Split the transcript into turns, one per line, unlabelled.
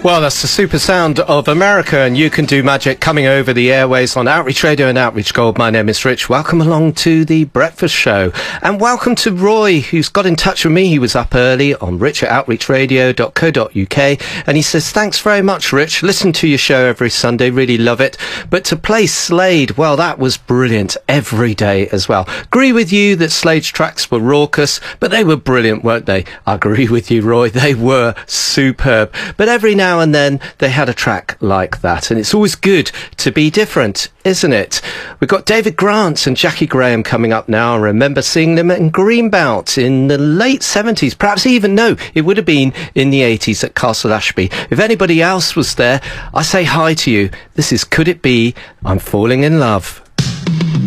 Well, that's the super sound of America, and You Can Do Magic coming over the airways on Outreach Radio and Outreach Gold. My name is Rich. Welcome along to the Breakfast Show. And welcome to Roy, who's got in touch with me. He was up early on rich@outreachradio.co.uk. And he says, thanks very much, Rich. Listen to your show every Sunday. Really love it. But to play Slade, well, that was brilliant every day as well. Agree with you that Slade's tracks were raucous, but they were brilliant, weren't they? I agree with you, Roy. They were superb. But every now and then they had a track like that, and it's always good to be different, isn't it? We've got David Grant and Jackie Graham coming up now. I remember seeing them in Greenbelt in the late 70s, perhaps even, no, it would have been in the 80s at Castle Ashby. If anybody else was there, I say hi to you. This is Could It Be I'm Falling in Love.